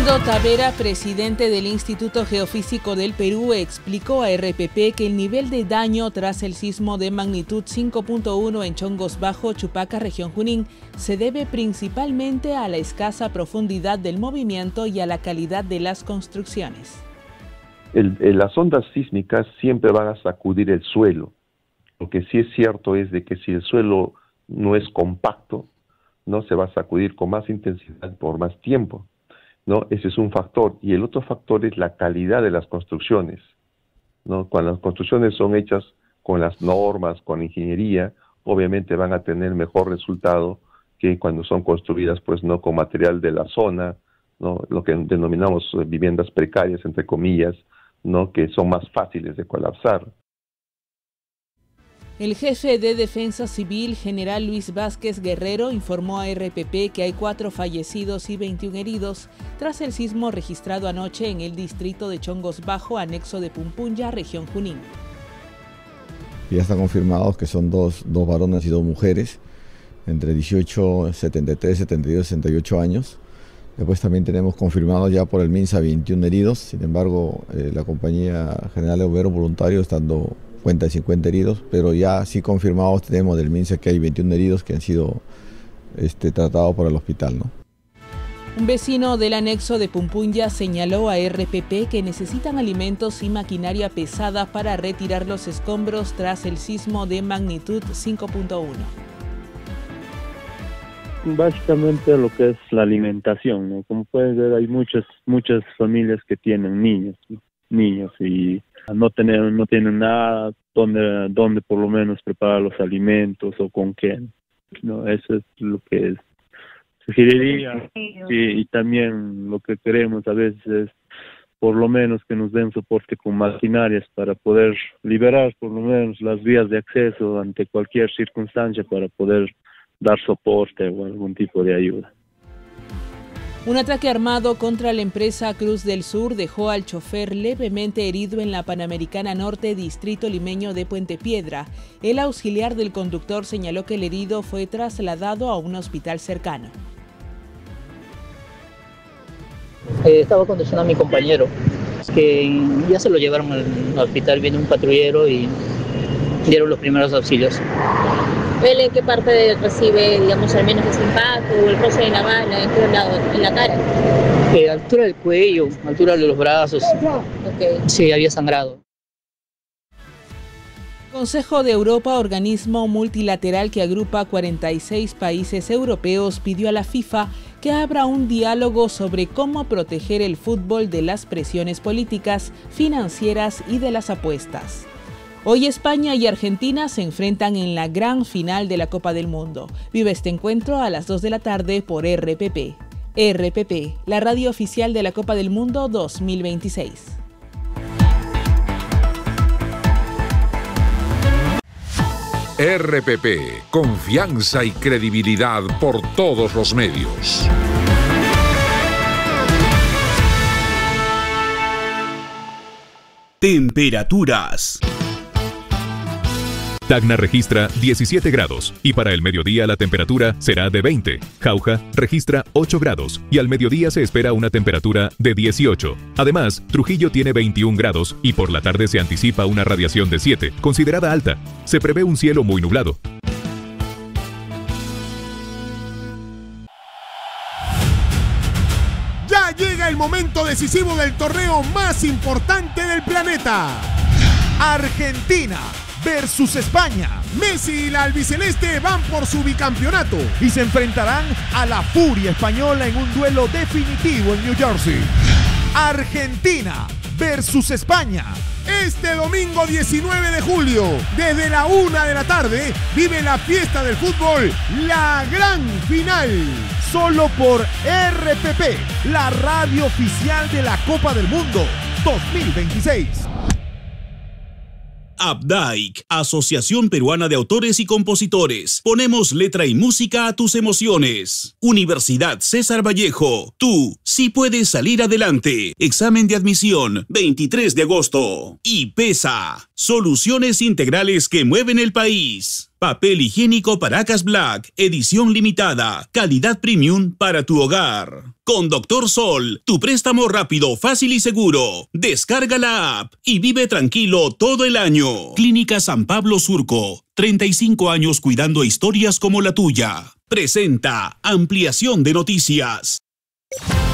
Fernando Tavera, presidente del Instituto Geofísico del Perú, explicó a RPP que el nivel de daño tras el sismo de magnitud 5.1 en Chongos Bajo, Chupaca, región Junín, se debe principalmente a la escasa profundidad del movimiento y a la calidad de las construcciones. Las ondas sísmicas siempre van a sacudir el suelo. Lo que sí es cierto es de que si el suelo no es compacto, no se va a sacudir con más intensidad por más tiempo, ¿no? Ese es un factor. Y el otro factor es la calidad de las construcciones, ¿no? Cuando las construcciones son hechas con las normas, con ingeniería, obviamente van a tener mejor resultado que cuando son construidas, pues, no con material de la zona, ¿no? Lo que denominamos viviendas precarias, entre comillas, ¿no? Que son más fáciles de colapsar. El jefe de Defensa Civil, general Luis Vázquez Guerrero, informó a RPP que hay 4 fallecidos y 21 heridos tras el sismo registrado anoche en el distrito de Chongos Bajo, anexo de Pumpunya, región Junín. Ya están confirmados que son dos varones y 2 mujeres, entre 18, 73, 72, 68 años. Después también tenemos confirmados ya por el MINSA 21 heridos, sin embargo la Compañía General de Bomberos Voluntarios está dando cuenta de 50 heridos, pero ya sí confirmados tenemos del MINSA que hay 21 heridos que han sido tratados por el hospital, ¿no? Un vecino del anexo de Pumpunya señaló a RPP que necesitan alimentos y maquinaria pesada para retirar los escombros tras el sismo de magnitud 5.1. Básicamente lo que es la alimentación, ¿no? Como puedes ver, hay muchas familias que tienen niños y no tienen nada donde por lo menos preparar los alimentos o con qué, ¿no? Eso es lo que sugeriría. Y también lo que queremos a veces es por lo menos que nos den soporte con maquinarias para poder liberar por lo menos las vías de acceso ante cualquier circunstancia para poder dar soporte o algún tipo de ayuda. Un ataque armado contra la empresa Cruz del Sur dejó al chofer levemente herido en la Panamericana Norte, distrito limeño de Puente Piedra. El auxiliar del conductor señaló que el herido fue trasladado a un hospital cercano. Estaba conduciendo a mi compañero, que ya se lo llevaron al hospital, viene un patrullero y dieron los primeros auxilios. ¿Él en qué parte recibe, digamos, al menos ese impacto o el roce de la bala? ¿En qué lado? ¿En la cara? Altura del cuello, altura de los brazos. Okay. Sí, había sangrado. Consejo de Europa, organismo multilateral que agrupa 46 países europeos, pidió a la FIFA que abra un diálogo sobre cómo proteger el fútbol de las presiones políticas, financieras y de las apuestas. Hoy España y Argentina se enfrentan en la gran final de la Copa del Mundo. Vive este encuentro a las 2 de la tarde por RPP. RPP, la radio oficial de la Copa del Mundo 2026. RPP, confianza y credibilidad por todos los medios. Temperaturas. Tacna registra 17 grados y para el mediodía la temperatura será de 20. Jauja registra 8 grados y al mediodía se espera una temperatura de 18. Además, Trujillo tiene 21 grados y por la tarde se anticipa una radiación de 7, considerada alta. Se prevé un cielo muy nublado. Ya llega el momento decisivo del torneo más importante del planeta. Argentina versus España. Messi y la albiceleste van por su bicampeonato y se enfrentarán a la furia española en un duelo definitivo en New Jersey. Argentina versus España. Este domingo 19 de julio, desde la 1 de la tarde, vive la fiesta del fútbol, la gran final. Solo por RPP, la radio oficial de la Copa del Mundo 2026. Updike, Asociación Peruana de Autores y Compositores. Ponemos letra y música a tus emociones. Universidad César Vallejo. Tú sí puedes salir adelante. Examen de admisión, 23 de agosto. Y PESA, soluciones integrales que mueven el país. Papel higiénico Paracas Black, edición limitada, calidad premium para tu hogar. Con Doctor Sol, tu préstamo rápido, fácil y seguro. Descarga la app y vive tranquilo todo el año. Clínica San Pablo Surco, 35 años cuidando historias como la tuya. Presenta Ampliación de Noticias.